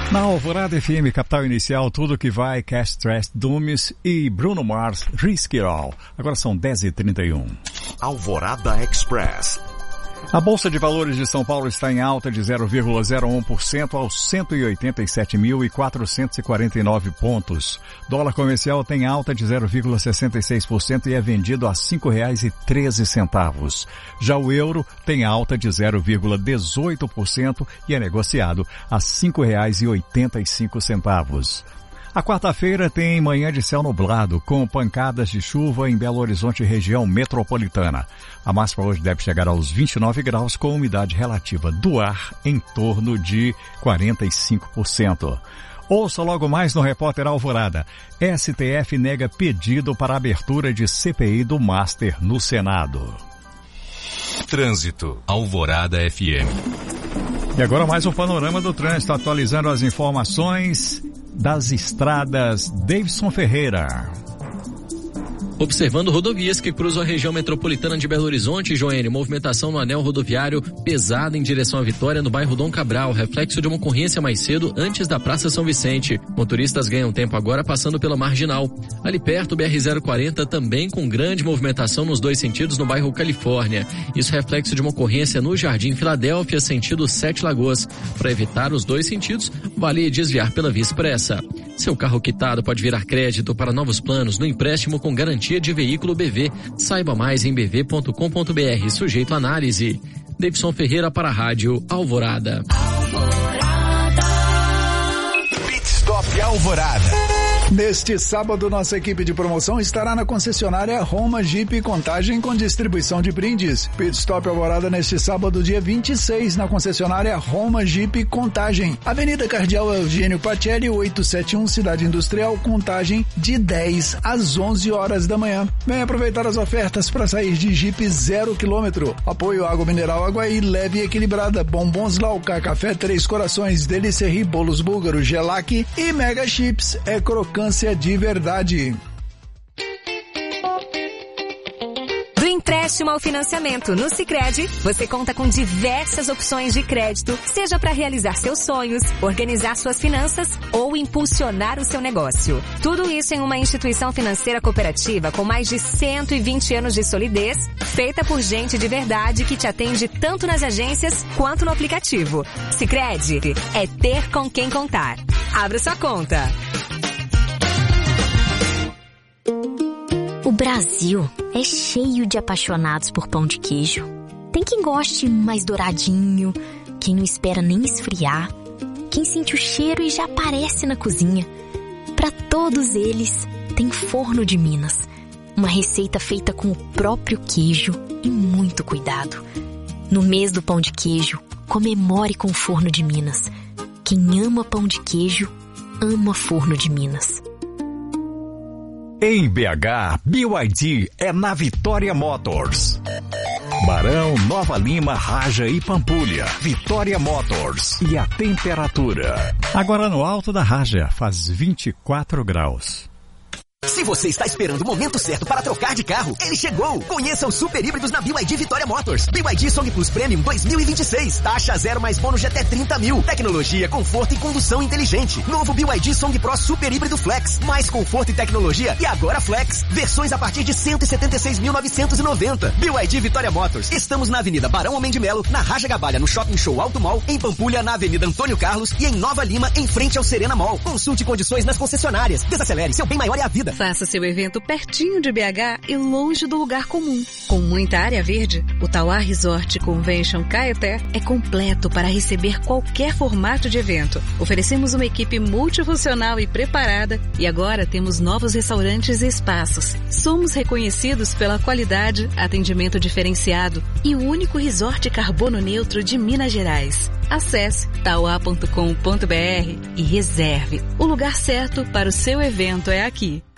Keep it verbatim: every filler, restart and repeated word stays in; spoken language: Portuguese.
Na Alvorada F M, Capital Inicial, tudo que vai, Cash Stress, Dumes e Bruno Mars, Risk It All. Agora são dez e trinta e um. Alvorada Express. A Bolsa de Valores de São Paulo está em alta de zero vírgula zero um por cento aos cento e oitenta e sete mil e quatrocentos e quarenta e nove pontos. Dólar comercial tem alta de zero vírgula sessenta e seis por cento e é vendido a cinco reais e treze centavos. Já o euro tem alta de zero vírgula dezoito por cento e é negociado a cinco reais e oitenta e cinco centavos. A quarta-feira tem manhã de céu nublado, com pancadas de chuva em Belo Horizonte, região metropolitana. A máxima hoje deve chegar aos vinte e nove graus, com umidade relativa do ar em torno de quarenta e cinco por cento. Ouça logo mais no Repórter Alvorada. S T F nega pedido para abertura de C P I do Master no Senado. Trânsito, Alvorada F M. E agora mais um panorama do trânsito, atualizando as informações das estradas. Davidson Ferreira. Observando rodovias que cruzam a região metropolitana de Belo Horizonte, Joênio, movimentação no anel rodoviário pesada em direção à Vitória no bairro Dom Cabral, reflexo de uma ocorrência mais cedo antes da Praça São Vicente. Motoristas ganham tempo agora passando pela Marginal. Ali perto, B R zero quarenta também com grande movimentação nos dois sentidos no bairro Califórnia. Isso reflexo de uma ocorrência no Jardim Filadélfia, sentido Sete Lagoas. Para evitar os dois sentidos, vale desviar pela Via Expressa. Seu carro quitado pode virar crédito para novos planos no empréstimo com garantia de veículo B V. Saiba mais em b v ponto com ponto b r, sujeito à análise. Davidson Ferreira para a Rádio Alvorada. Alvorada. Pit Stop Alvorada. Neste sábado, nossa equipe de promoção estará na concessionária Roma Jeep Contagem com distribuição de brindes. Pit Stop Alvorada neste sábado, dia vinte e seis, na concessionária Roma Jeep Contagem. Avenida Cardeal Eugênio Pacelli, oitocentos e setenta e um, Cidade Industrial, Contagem, de dez às onze horas da manhã. Venha aproveitar as ofertas para sair de Jeep zero quilômetro. Apoio Água Mineral Aguaí, leve e equilibrada. Bombons Lauca, Café Três Corações, Delicerri, Bolos Búlgaro, Gelac e Mega Chips. É crocância de verdade. Do empréstimo ao financiamento no Sicredi, você conta com diversas opções de crédito, seja para realizar seus sonhos, organizar suas finanças ou impulsionar o seu negócio. Tudo isso em uma instituição financeira cooperativa com mais de cento e vinte anos de solidez, feita por gente de verdade que te atende tanto nas agências quanto no aplicativo. Sicredi é ter com quem contar. Abra sua conta. O Brasil é cheio de apaixonados por pão de queijo. Tem quem goste mais douradinho, quem não espera nem esfriar, quem sente o cheiro e já aparece na cozinha. Para todos eles, tem Forno de Minas, uma receita feita com o próprio queijo e muito cuidado. No mês do pão de queijo, comemore com o Forno de Minas. Quem ama pão de queijo, ama Forno de Minas. Em B H, B Y D é na Vitória Motors. Barão, Nova Lima, Raja e Pampulha. Vitória Motors. E a temperatura? Agora no alto da Raja, faz vinte e quatro graus. Se você está esperando o momento certo para trocar de carro, ele chegou! Conheça os super híbridos na B Y D Vitória Motors. B Y D Song Plus Premium dois mil e vinte e seis. Taxa zero mais bônus de até trinta mil. Tecnologia, conforto e condução inteligente. Novo B Y D Song Pro Super Híbrido Flex. Mais conforto e tecnologia. E agora Flex. Versões a partir de cento e setenta e seis mil novecentos e noventa. B Y D Vitória Motors. Estamos na Avenida Barão Homem de Melo, na Raja Gabalha, no Shopping Show Alto Mall, em Pampulha, na Avenida Antônio Carlos e em Nova Lima, em frente ao Serena Mall. Consulte condições nas concessionárias. Desacelere, seu bem maior é a vida. Faça seu evento pertinho de B H e longe do lugar comum. Com muita área verde, o Tauá Resort Convention Caeté é completo para receber qualquer formato de evento. Oferecemos uma equipe multifuncional e preparada e agora temos novos restaurantes e espaços. Somos reconhecidos pela qualidade, atendimento diferenciado e o único resort carbono neutro de Minas Gerais. Acesse tauá ponto com ponto b r e reserve. O lugar certo para o seu evento é aqui.